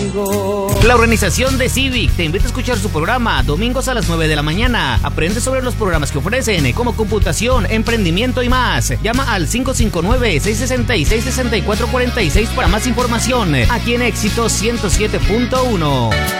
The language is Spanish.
conmigo. La organización de Civic te invita a escuchar su programa domingos a las 9 de la mañana. Aprende sobre los programas que ofrecen, como computación, emprendimiento y más. Llama al 559-666-6446 para más información. Aquí en Éxito 107.1.